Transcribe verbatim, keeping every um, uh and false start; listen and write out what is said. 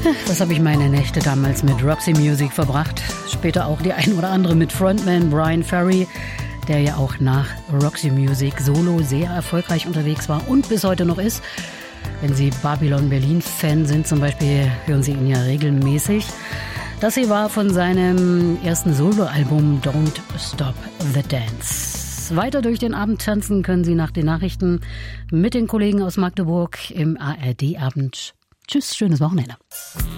Das habe ich meine Nächte damals mit Roxy Music verbracht. Später auch die ein oder andere mit Frontman Bryan Ferry, der ja auch nach Roxy Music solo sehr erfolgreich unterwegs war und bis heute noch ist. Wenn Sie Babylon Berlin-Fan sind zum Beispiel, hören Sie ihn ja regelmäßig. Das hier war von seinem ersten Soloalbum Don't Stop the Dance. Weiter durch den Abend tanzen können Sie nach den Nachrichten mit den Kollegen aus Magdeburg im A R D-Abend. Tschüss, schönes Wochenende.